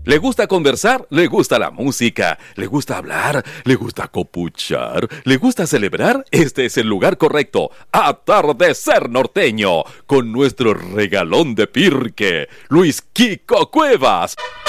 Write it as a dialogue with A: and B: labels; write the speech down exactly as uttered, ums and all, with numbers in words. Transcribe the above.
A: ¿Le gusta conversar? ¿Le gusta la música? ¿Le gusta hablar? ¿Le gusta copuchar? ¿Le gusta celebrar? Este es el lugar correcto. Atardecer Norteño, con nuestro regalón de Pirque, Luis Kiko Cuevas.